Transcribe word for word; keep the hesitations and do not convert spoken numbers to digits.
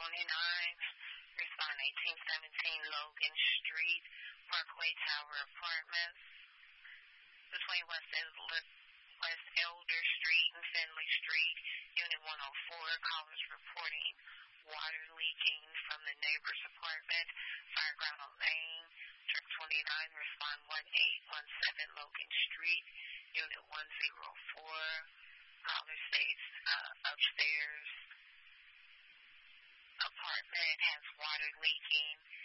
twenty-nine, respond eighteen seventeen Logan Street, Parkway Tower Apartments, between West Elder, West Elder Street and Finley Street, Unit one oh four, callers reporting water leaking from the neighbor's apartment, Fireground on Lane, Truck twenty-nine, respond one eight one seven Logan Street, Unit one oh four, caller states uh, upstairs apartment has water leaking.